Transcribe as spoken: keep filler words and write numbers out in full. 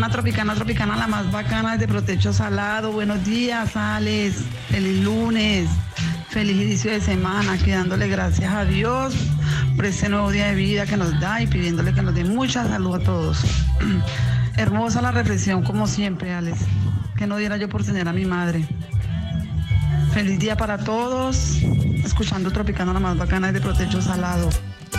Tropicana, Tropicana, la más bacana desde Protecho Salado. Buenos días, Alex. Feliz lunes. Feliz inicio de semana. Que dándole gracias a Dios por este nuevo día de vida que nos da y pidiéndole que nos dé mucha salud a todos. Hermosa la reflexión, como siempre, Alex. Que no diera yo por tener a mi madre. Feliz día para todos. Escuchando Tropicana, la más bacana desde Protecho Salado.